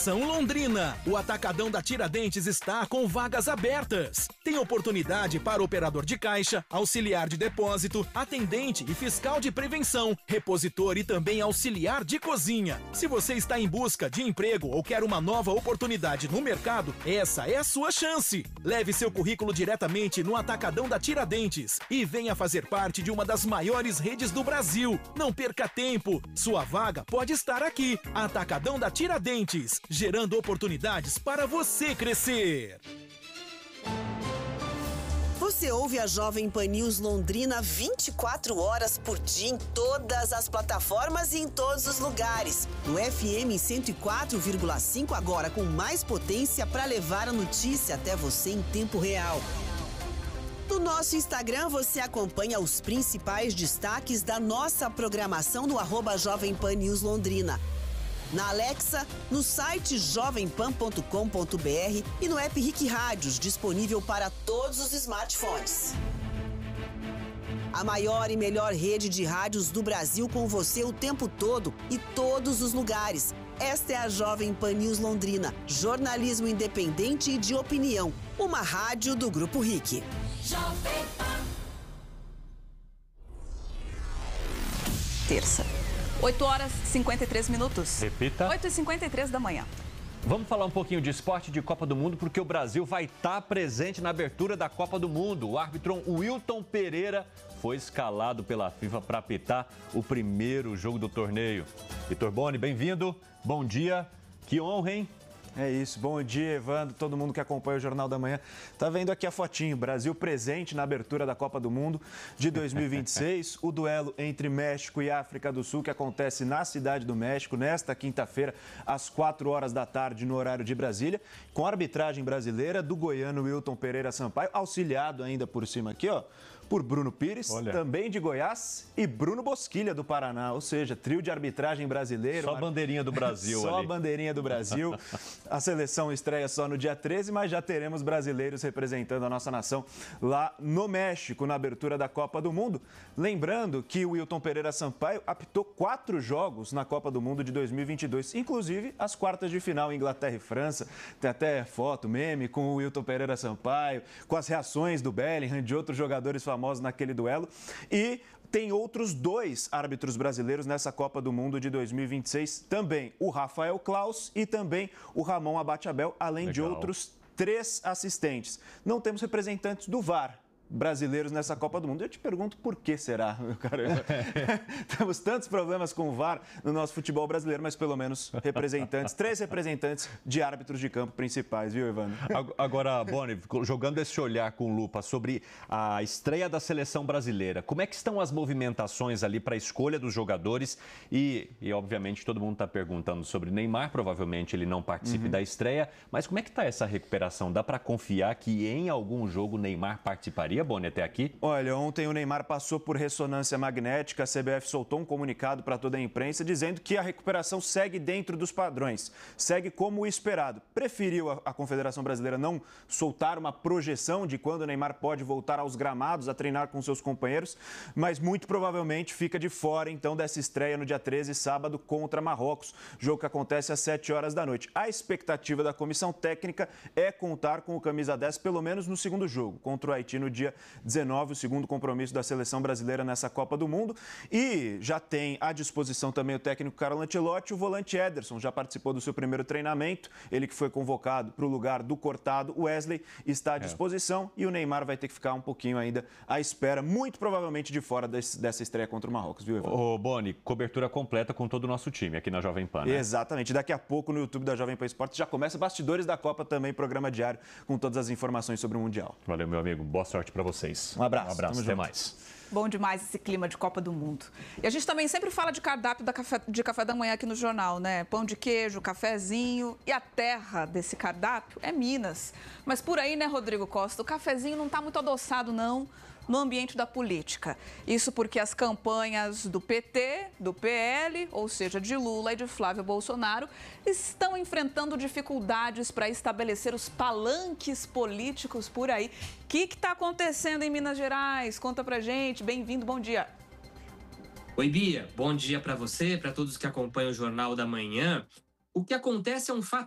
Atenção Londrina, o Atacadão da Tiradentes está com vagas abertas. Tem oportunidade para operador de caixa, auxiliar de depósito, atendente e fiscal de prevenção, repositor e também auxiliar de cozinha. Se você está em busca de emprego ou quer uma nova oportunidade no mercado, essa é a sua chance. Leve seu currículo diretamente no Atacadão da Tiradentes e venha fazer parte de uma das maiores redes do Brasil. Não perca tempo, sua vaga pode estar aqui. Atacadão da Tiradentes, gerando oportunidades para você crescer. Você ouve a Jovem Pan News Londrina 24 horas por dia em todas as plataformas e em todos os lugares. No FM 104,5 agora com mais potência para levar a notícia até você em tempo real. No nosso Instagram você acompanha os principais destaques da nossa programação no @Jovem Pan News Londrina. Na Alexa, no site jovempan.com.br e no app RIC Rádios, disponível para todos os smartphones. A maior e melhor rede de rádios do Brasil com você o tempo todo e todos os lugares. Esta é a Jovem Pan News Londrina, jornalismo independente e de opinião. Uma rádio do Grupo RIC. Jovem Pan. Terça. 8 horas e 53 minutos. Repita. 8h53 da manhã. Vamos falar um pouquinho de esporte de Copa do Mundo, porque o Brasil vai estar presente na abertura da Copa do Mundo. O árbitro Wilton Pereira foi escalado pela FIFA para apitar o primeiro jogo do torneio. Vitor Boni, bem-vindo. Bom dia. Que honra, hein? É isso, bom dia, Evandro, todo mundo que acompanha o Jornal da Manhã. Tá vendo aqui a fotinho, Brasil presente na abertura da Copa do Mundo de 2026, o duelo entre México e África do Sul, que acontece na Cidade do México, nesta quinta-feira, às 4 horas da tarde, no horário de Brasília, com a arbitragem brasileira do goiano Wilton Pereira Sampaio, auxiliado ainda por cima aqui, ó, por Bruno Pires, também de Goiás, e Bruno Bosquilha do Paraná, ou seja, trio de arbitragem brasileiro. Só a bandeirinha do Brasil Só ali. a bandeirinha do Brasil. A seleção estreia só no dia 13, mas já teremos brasileiros representando a nossa nação lá no México, na abertura da Copa do Mundo. Lembrando que o Wilton Pereira Sampaio apitou 4 jogos na Copa do Mundo de 2022, inclusive as quartas de final, Inglaterra e França. Tem até foto, meme com o Wilton Pereira Sampaio, com as reações do Bellingham, de outros jogadores famosos naquele duelo. E tem outros 2 árbitros brasileiros nessa Copa do Mundo de 2026 também. O Rafael Claus e também o Ramon Abate Abel, além de outros 3 assistentes. Não temos representantes do VAR brasileiros nessa Copa do Mundo. Eu te pergunto por que será, meu caramba. Temos tantos problemas com o VAR no nosso futebol brasileiro, mas pelo menos representantes, 3 representantes de árbitros de campo principais, viu, Evandro? Agora, Boni, jogando esse olhar com lupa sobre a estreia da seleção brasileira, como é que estão as movimentações ali para a escolha dos jogadores? E obviamente, todo mundo está perguntando sobre Neymar, provavelmente ele não participe da estreia, mas como é que está essa recuperação? Dá para confiar que em algum jogo o Neymar participaria? Boni, até aqui? Olha, ontem o Neymar passou por ressonância magnética, a CBF soltou um comunicado para toda a imprensa dizendo que a recuperação segue dentro dos padrões, segue como o esperado. Preferiu a Confederação Brasileira não soltar uma projeção de quando o Neymar pode voltar aos gramados a treinar com seus companheiros, mas muito provavelmente fica de fora então dessa estreia no dia 13, sábado, contra Marrocos, jogo que acontece às 7 horas da noite. A expectativa da comissão técnica é contar com o camisa 10 pelo menos no segundo jogo, contra o Haiti no dia 19, o segundo compromisso da seleção brasileira nessa Copa do Mundo. E já tem à disposição também o técnico Carlo Ancelotti, o volante Ederson, já participou do seu primeiro treinamento, ele que foi convocado para o lugar do cortado, Wesley, está à disposição e o Neymar vai ter que ficar um pouquinho ainda à espera, muito provavelmente de fora dessa estreia contra o Marrocos, viu, Evandro? Ô, Boni, cobertura completa com todo o nosso time aqui na Jovem Pan, né? Exatamente, daqui a pouco no YouTube da Jovem Pan Esportes já começa Bastidores da Copa também, programa diário com todas as informações sobre o Mundial. Valeu, meu amigo, boa sorte para vocês. Um abraço. Um abraço, até mais. Bom demais esse clima de Copa do Mundo. E a gente também sempre fala de cardápio de café da manhã aqui no jornal, né? Pão de queijo, cafezinho. E a terra desse cardápio é Minas. Mas por aí, né, Rodrigo Costa, o cafezinho não está muito adoçado, não, no ambiente da política. Isso porque as campanhas do PT, do PL, ou seja, de Lula e de Flávio Bolsonaro, estão enfrentando dificuldades para estabelecer os palanques políticos por aí. O que está acontecendo em Minas Gerais? Conta pra gente. Bem-vindo, bom dia. Oi, Bia. Bom dia para você, para todos que acompanham o Jornal da Manhã. O que acontece é um fato